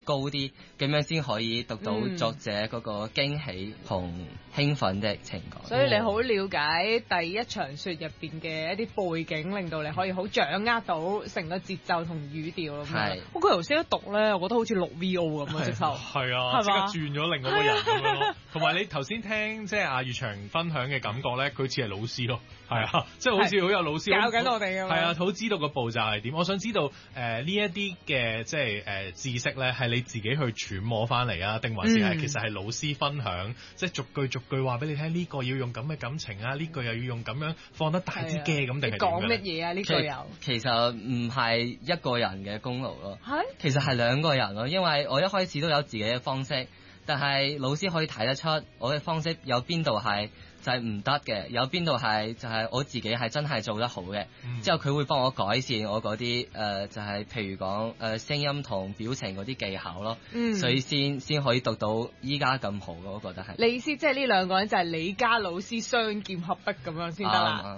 高啲，咁樣先可以讀到作者嗰個驚喜同興奮的情感。 所以你好了解第一場說入邊嘅一啲背景，令到你可以好掌握到成個節奏同語調咯。係，佢頭先一讀咧，我覺得好似錄 VO 咁啊，直頭。係啊，即刻轉咗另外一個人咁樣咯。同埋你頭先聽即係阿月翔分享嘅感覺咧，佢似係老師咯。係啊，即係好似好有老師教緊我哋咁。係啊，好知道個步驟係點。我想知道呢一啲嘅即係知識咧，係你自己去揣摩翻嚟啊，定還是係其實係老師分享，即係逐句逐句話俾你聽，呢個要用咁嘅感情啊，呢句又要用咁樣放得大啲嘅咁，定係講乜嘢啊？呢句又其實唔係一個人嘅功勞咯，其實係兩個人咯，因為我一開始都有自己嘅方式，但係老師可以睇得出我嘅方式有邊度係就係唔得嘅，有邊度係就係我自己係真係做得好嘅，之後佢會幫我改善我嗰啲就係譬如講聲音同表情嗰啲技巧咯，所以先可以讀到依家咁好咯，我覺得係。 你意思即係呢兩個人就係你加老師雙劍合璧咁樣先得啦。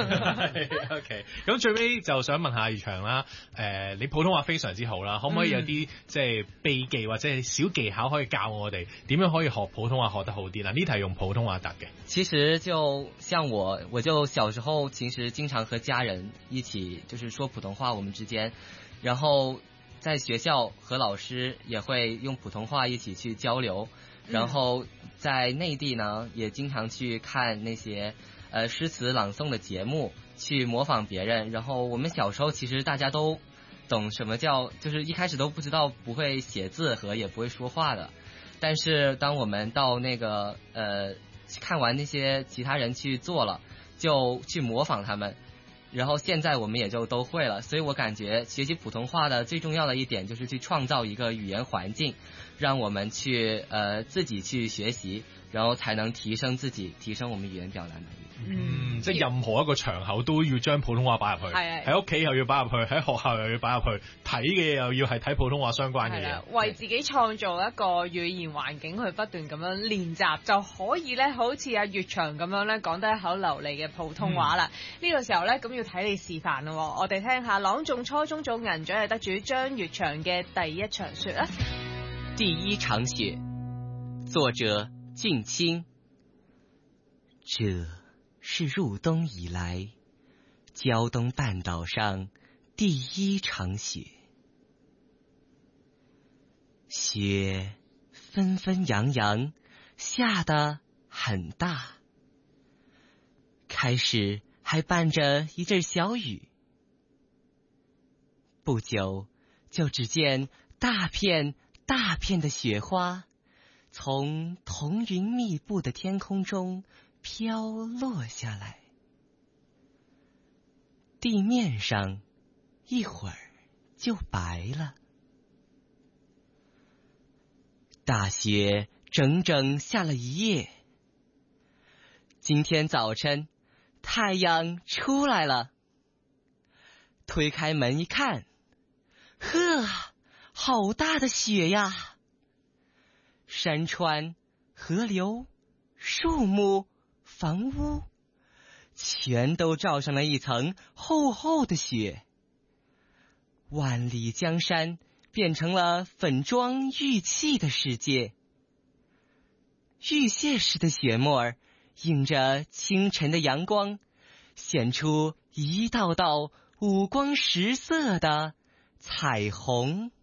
OK， 咁最尾就想問下月翔啦，你普通話非常之好啦，可唔可以有啲即係秘技或者係小技巧可以教我哋點樣可以學普通話學得好啲啦？呢題用普通話答嘅。 其實就像我就小時候其實經常和家人一起就是說普通話，我們之間，然後在學校和老師也會用普通話一起去交流，然後在內地呢也經常去看那些詩詞朗誦的節目，去模仿別人。然後我們小時候其實大家都懂什麼叫，就是一開始都不知道不會寫字和也不會說話的，但是當我們到那個看完那些其他人去做了，就去模仿他們，然後現在我們也就都會了。所以我感覺學習普通話的最重要的一點就是去創造一個語言環境，讓我們去自己去學習，然後才能提升自己，提升我們語言表達能力。 即係任何一個場口都要將普通話擺入去，喺屋企又要擺入去，喺學校又要擺入去，睇嘅嘢又要係睇普通話相關嘅嘢， 為自己創造一個語言環境去不斷咁樣練習，就可以咧好似阿月翔咁樣咧講得一口流利嘅普通話啦。呢個時候咧咁要睇你示範咯，我哋聽下朗誦初中組銀獎嘅得主張月翔嘅第一場雪啦。 第一場雪，作者俊卿。這是入冬以來膠東半島上第一場雪，雪紛紛揚揚，下得很大，開始還伴着一陣小雨，不久就只見大片大片的雪花從彤雲密布的天空中飄落下來，地面上一會兒就白了。大雪整整下了一夜，今天早晨太陽出來了，推開門一看，呵，好大的雪呀！山川、河流、樹木、房屋全都罩上了一層厚厚的雪，萬里江山變成了粉妝玉砌的世界，玉屑似的雪沫兒映着清晨的陽光，顯出一道道五光十色的彩虹。